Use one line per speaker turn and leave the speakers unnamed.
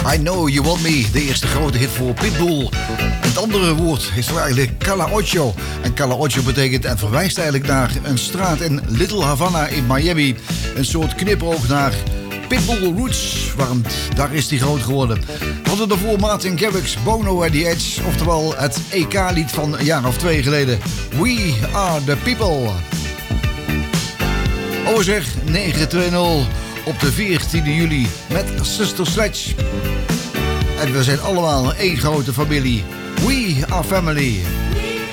I Know You Want Me, de eerste grote hit voor Pitbull. Het andere woord is eigenlijk Cala Ocho. En Cala Ocho betekent en verwijst eigenlijk naar een straat in Little Havana in Miami. Een soort knipoog naar Pitbull Roots, want daar is hij groot geworden. We hadden daarvoor Martin Garrix, Bono en The Edge, oftewel het EK-lied van een jaar of 2 geleden. We Are The People. Oh zeg, 920 op de 14 juli met Sister Sledge. En we zijn allemaal één grote familie. We are family.